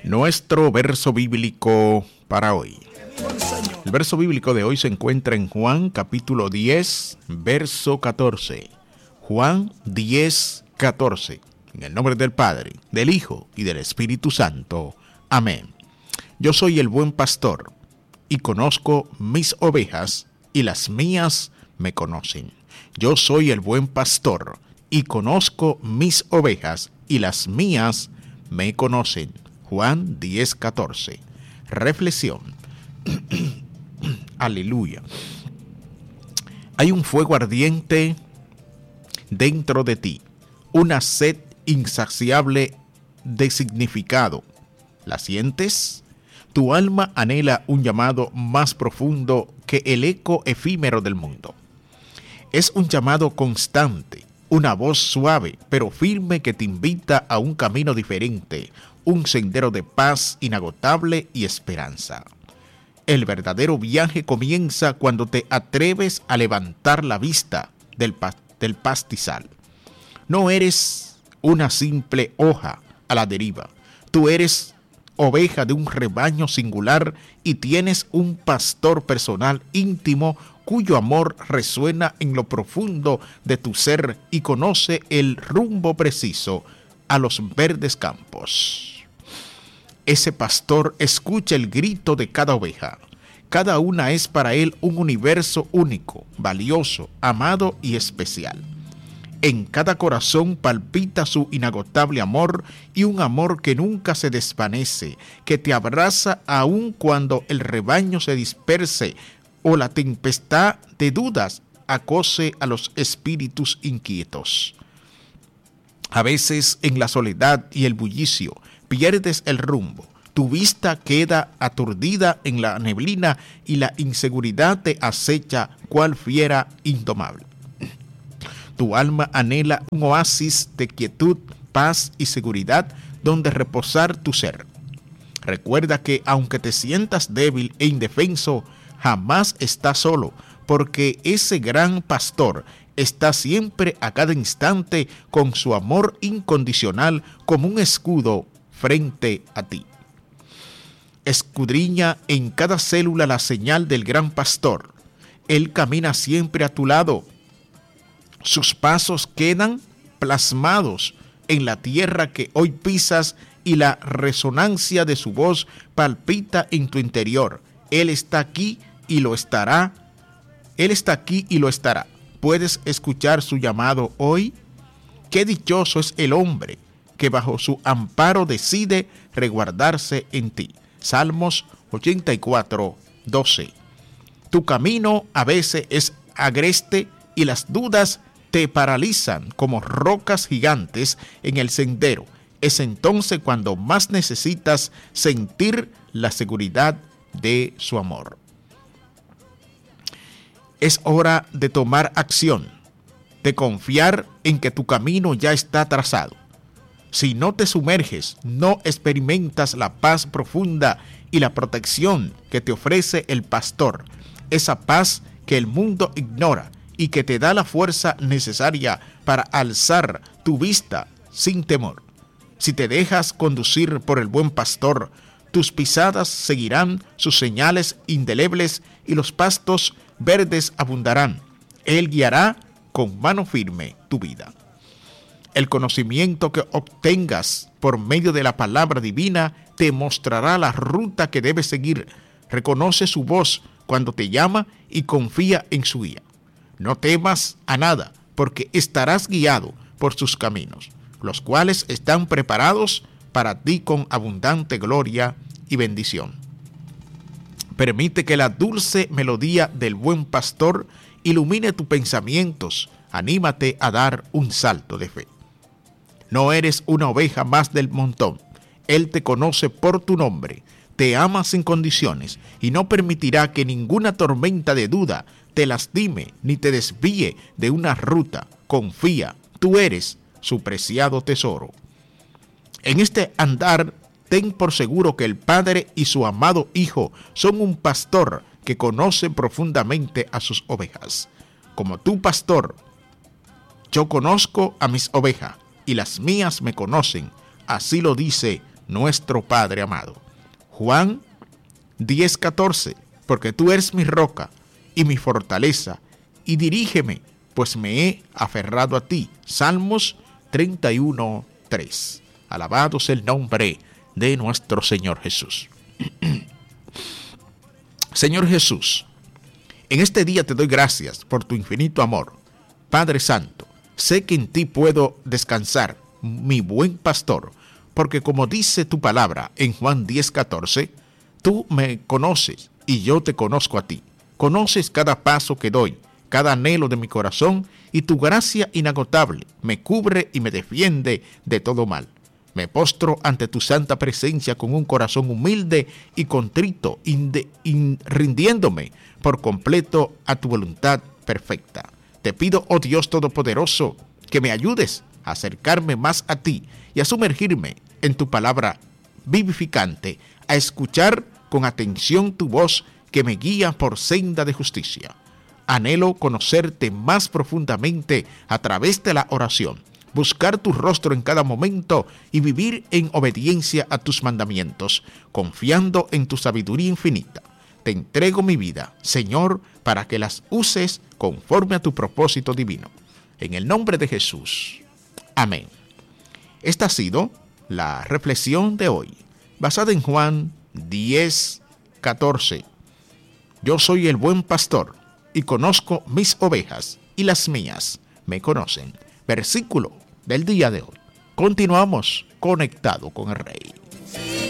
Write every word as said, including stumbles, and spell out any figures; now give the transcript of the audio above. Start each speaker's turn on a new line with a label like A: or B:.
A: Nuestro verso bíblico para hoy. El verso bíblico de hoy se encuentra en Juan capítulo diez, verso catorce. Juan diez, catorce. En el nombre del Padre, del Hijo y del Espíritu Santo. Amén. Yo soy el buen pastor y conozco mis ovejas y las mías me conocen. Yo soy el buen pastor y conozco mis ovejas y las mías me conocen. Juan diez, catorce. Reflexión. Aleluya. Hay un fuego ardiente dentro de ti, una sed insaciable de significado. ¿La sientes? Tu alma anhela un llamado más profundo que el eco efímero del mundo. Es un llamado constante, una voz suave pero firme que te invita a un camino diferente, un sendero de paz inagotable y esperanza. El verdadero viaje comienza cuando te atreves a levantar la vista del, pa- del pastizal. No eres una simple hoja a la deriva. Tú eres oveja de un rebaño singular y tienes un pastor personal íntimo cuyo amor resuena en lo profundo de tu ser y conoce el rumbo preciso a los verdes campos. Ese pastor escucha el grito de cada oveja. Cada una es para él un universo único, valioso, amado y especial. En cada corazón palpita su inagotable amor y un amor que nunca se desvanece, que te abraza aun cuando el rebaño se disperse o la tempestad de dudas acose a los espíritus inquietos. A veces en la soledad y el bullicio pierdes el rumbo. Tu vista queda aturdida en la neblina y la inseguridad te acecha cual fiera indomable. Tu alma anhela un oasis de quietud, paz y seguridad donde reposar tu ser. Recuerda que aunque te sientas débil e indefenso, jamás estás solo, porque ese gran pastor está siempre a cada instante con su amor incondicional como un escudo frente a ti. Escudriña en cada célula la señal del gran pastor. Él camina siempre a tu lado. Sus pasos quedan plasmados en la tierra que hoy pisas y la resonancia de su voz palpita en tu interior. Él está aquí y lo estará. Él está aquí y lo estará. ¿Puedes escuchar su llamado hoy? Qué dichoso es el hombre que bajo su amparo decide resguardarse en ti. Salmos ochenta y cuatro, doce. Tu camino a veces es agreste y las dudas te paralizan como rocas gigantes en el sendero. Es entonces cuando más necesitas sentir la seguridad de su amor. Es hora de tomar acción, de confiar en que tu camino ya está trazado. Si no te sumerges, no experimentas la paz profunda y la protección que te ofrece el pastor, esa paz que el mundo ignora y que te da la fuerza necesaria para alzar tu vista sin temor. Si te dejas conducir por el buen pastor, tus pisadas seguirán sus señales indelebles y los pastos verdes abundarán. Él guiará con mano firme tu vida. El conocimiento que obtengas por medio de la palabra divina te mostrará la ruta que debes seguir. Reconoce su voz cuando te llama y confía en su guía. No temas a nada, porque estarás guiado por sus caminos, los cuales están preparados para ti con abundante gloria y bendición. Permite que la dulce melodía del buen pastor ilumine tus pensamientos. Anímate a dar un salto de fe. No eres una oveja más del montón. Él te conoce por tu nombre, te ama sin condiciones y no permitirá que ninguna tormenta de duda te lastime ni te desvíe de una ruta. Confía, tú eres su preciado tesoro. En este andar, ten por seguro que el Padre y su amado Hijo son un pastor que conoce profundamente a sus ovejas. Como tu pastor, yo conozco a mis ovejas y las mías me conocen. Así lo dice nuestro Padre amado. Juan diez catorce, porque tú eres mi roca y mi fortaleza, y dirígeme, pues me he aferrado a ti. Salmos treinta y uno tres. Alabado sea el nombre de nuestro Señor Jesús. Señor Jesús, en este día te doy gracias por tu infinito amor. Padre Santo, sé que en ti puedo descansar, mi buen pastor, porque como dice tu palabra en Juan diez catorce, tú me conoces y yo te conozco a ti. Conoces cada paso que doy, cada anhelo de mi corazón, y tu gracia inagotable me cubre y me defiende de todo mal. Me postro ante tu santa presencia con un corazón humilde y contrito, inde, in, rindiéndome por completo a tu voluntad perfecta. Te pido, oh Dios Todopoderoso, que me ayudes a acercarme más a ti y a sumergirme en tu palabra vivificante, a escuchar con atención tu voz que me guía por senda de justicia. Anhelo conocerte más profundamente a través de la oración, buscar tu rostro en cada momento y vivir en obediencia a tus mandamientos, confiando en tu sabiduría infinita. Te entrego mi vida, Señor, para que las uses conforme a tu propósito divino. En el nombre de Jesús. Amén. Esta ha sido la reflexión de hoy, basada en Juan diez catorce. Yo soy el buen pastor y conozco mis ovejas, y las mías me conocen. Versículo del día de hoy. Continuamos conectado con el Rey.